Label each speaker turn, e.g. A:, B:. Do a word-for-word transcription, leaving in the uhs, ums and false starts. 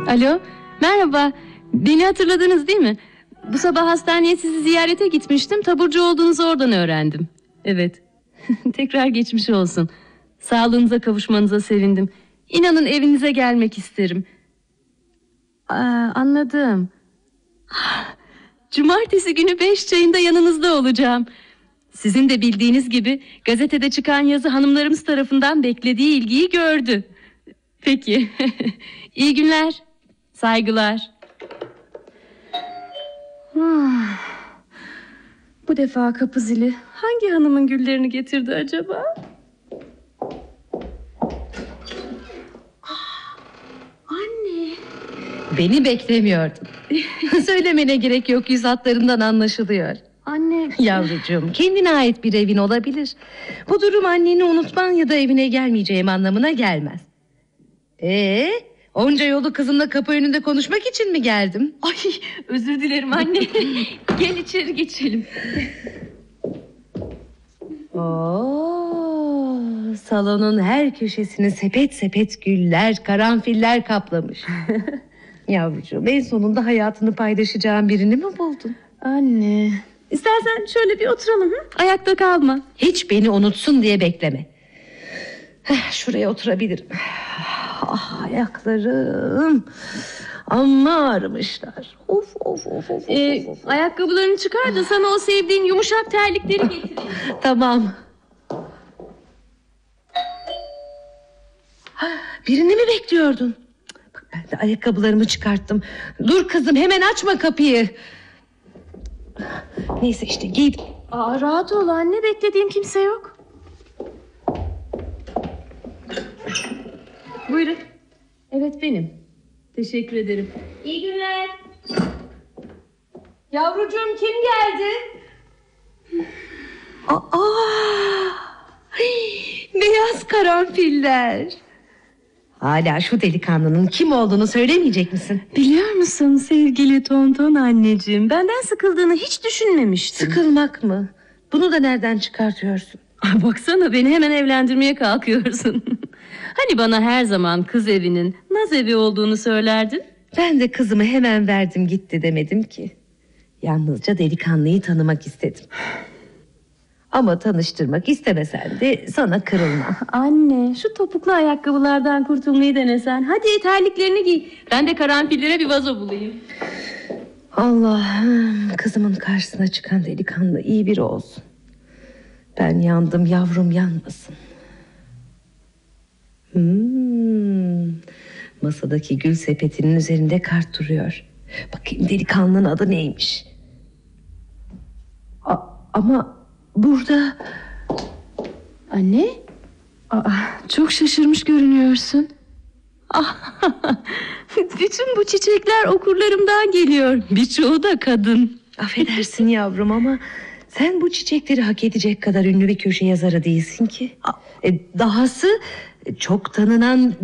A: Alo, merhaba. Beni hatırladınız değil mi? Bu sabah hastaneye sizi ziyarete gitmiştim. Taburcu olduğunuzu oradan öğrendim. Evet. Tekrar geçmiş olsun. Sağlığınıza kavuşmanıza sevindim. İnanın evinize gelmek isterim. Aa, anladım. Cumartesi günü beş çayında yanınızda olacağım. Sizin de bildiğiniz gibi gazetede çıkan yazı hanımlarımız tarafından beklediği ilgiyi gördü. Peki. İyi günler. Saygılar. Ah, bu defa kapı zili hangi hanımın güllerini getirdi acaba? Ah, anne.
B: Beni beklemiyordun. Söylemene gerek yok, yüz hatlarından anlaşılıyor.
A: Anne.
B: Yavrucuğum, kendine ait bir evin olabilir. Bu durum anneni unutman ya da evine gelmeyeceğim anlamına gelmez. Ee, onca yolu kızınla kapı önünde konuşmak için mi geldim?
A: Ay, özür dilerim anne. Gel içeri geçelim.
B: Oo, salonun her köşesini sepet sepet güller, karanfiller kaplamış. Yavrucuğum, en sonunda hayatını paylaşacağın birini mi buldun?
A: Anne, İstersen şöyle bir oturalım. Hı? Ayakta kalma.
B: Hiç beni unutsun diye bekleme. Şuraya oturabilirim. Ah, ayaklarım amma ağrımışlar. Of of of of,
A: ee,
B: of, of.
A: Ayakkabılarını çıkar da sana o sevdiğin yumuşak terlikleri getireyim.
B: Tamam. Birini mi bekliyordun? Bak, ben de ayakkabılarımı çıkarttım. Dur kızım, hemen açma kapıyı. Neyse işte giydim.
A: Aa, rahat ol anne, beklediğim kimse yok. Buyurun. Evet, benim. Teşekkür ederim. İyi günler. Yavrucuğum, kim geldi?
B: Aa, beyaz karanfiller. Hala şu delikanlının kim olduğunu söylemeyecek misin?
A: Biliyor musun sevgili tonton anneciğim, benden sıkıldığını hiç düşünmemiştim.
B: Sıkılmak mı? Bunu da nereden çıkartıyorsun?
A: Baksana, beni hemen evlendirmeye kalkıyorsun. Hani bana her zaman kız evinin naz evi olduğunu söylerdin?
B: Ben de kızımı hemen verdim gitti demedim ki. Yalnızca delikanlıyı tanımak istedim. Ama tanıştırmak istemesen de sana kırılmam.
A: Anne, şu topuklu ayakkabılardan kurtulmayı denesen. Hadi terliklerini giy. Ben de karanfillere bir vazo bulayım.
B: Allah'ım, kızımın karşısına çıkan delikanlı iyi biri olsun. Ben yandım, yavrum yanmasın. Hmm, masadaki gül sepetinin üzerinde kart duruyor. Bakayım delikanlının adı neymiş? A- ama burada...
A: Anne? Aa, çok şaşırmış görünüyorsun. Ah, bütün bu çiçekler okurlarımdan geliyor. Birçoğu da kadın.
B: Affedersin yavrum ama sen bu çiçekleri hak edecek kadar ünlü bir köşe yazarı değilsin ki. E, dahası çok tanınan